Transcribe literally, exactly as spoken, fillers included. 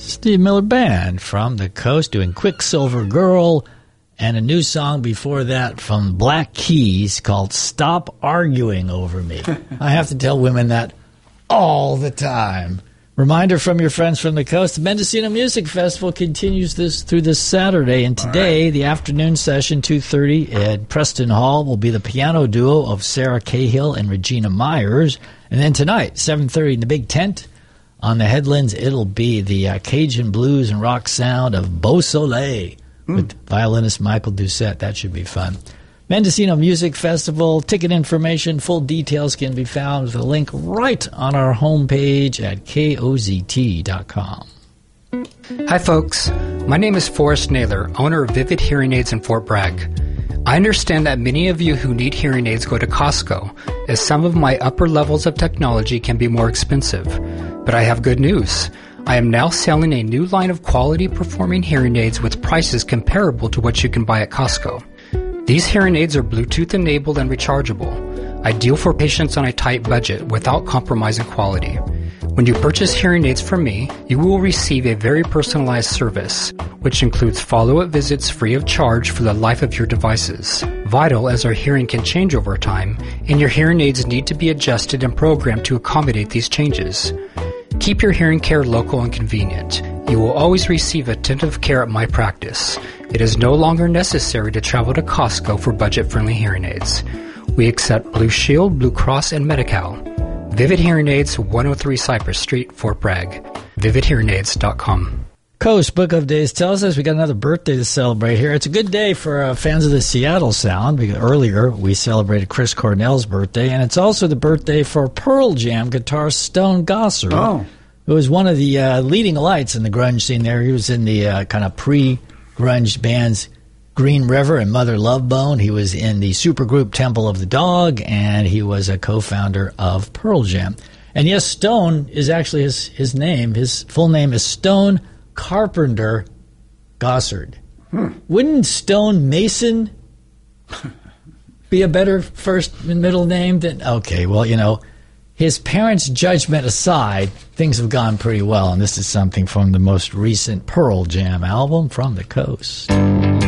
Steve Miller Band from the Coast doing Quicksilver Girl, and a new song before that from Black Keys called Stop Arguing Over Me. I have to tell women that all the time. Reminder from your friends from the Coast, the Mendocino Music Festival continues this through this Saturday, and today, right, the afternoon session, two thirty at Preston Hall, will be the piano duo of Sarah Cahill and Regina Myers. And then tonight, seven thirty in the Big Tent, on the Headlands, it'll be the uh, Cajun blues and rock sound of Beau Soleil mm. with violinist Michael Doucette. That should be fun. Mendocino Music Festival, ticket information, full details can be found with a link right on our homepage at K O Z T dot com. Hi folks, my name is Forrest Naylor, owner of Vivid Hearing Aids in Fort Bragg. I understand that many of you who need hearing aids go to Costco, as some of my upper levels of technology can be more expensive. But I have good news. I am now selling a new line of quality performing hearing aids with prices comparable to what you can buy at Costco. These hearing aids are Bluetooth enabled and rechargeable, ideal for patients on a tight budget without compromising quality. When you purchase hearing aids from me, you will receive a very personalized service, which includes follow-up visits free of charge for the life of your devices. Vital, as our hearing can change over time, and your hearing aids need to be adjusted and programmed to accommodate these changes. Keep your hearing care local and convenient. You will always receive attentive care at my practice. It is no longer necessary to travel to Costco for budget-friendly hearing aids. We accept Blue Shield, Blue Cross, and Medi-Cal. Vivid Hearing Aids, one oh three Cypress Street, Fort Bragg. vivid hearing aids dot com. Coast Book of Days tells us we got another birthday to celebrate here. It's a good day for uh, fans of the Seattle Sound, because earlier we celebrated Chris Cornell's birthday, and it's also the birthday for Pearl Jam guitarist Stone Gossard, oh. who was one of the uh, leading lights in the grunge scene there. He was in the uh, kind of pre-grunge bands Green River and Mother Love Bone. He was in the supergroup Temple of the Dog, and he was a co-founder of Pearl Jam. And yes, Stone is actually his, his name. His full name is Stone Carpenter Gossard. Hmm. Wouldn't Stone Mason be a better first and middle name than... Okay, well, you know, his parents' judgment aside, things have gone pretty well, and this is something from the most recent Pearl Jam album, From the Coast.